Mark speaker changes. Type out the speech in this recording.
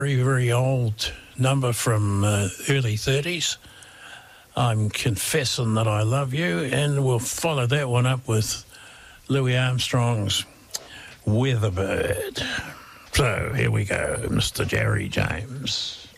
Speaker 1: very, very old number from early 30s. I'm Confessing That I Love You, and we'll follow that one up with Louis Armstrong's Weatherbird. So here we go, Mr. Jerry James.